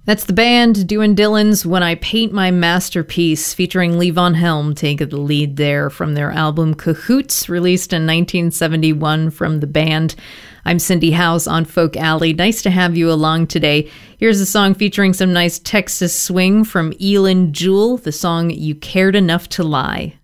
That's the band doing Dylan's When I Paint My Masterpiece, featuring Levon Helm taking the lead there from their album Cahoots, released in 1971 from the band. I'm Cindy House on Folk Alley. Nice to have you along today. Here's a song featuring some nice Texas swing from Elin Jewell, the song You Cared Enough to Lie.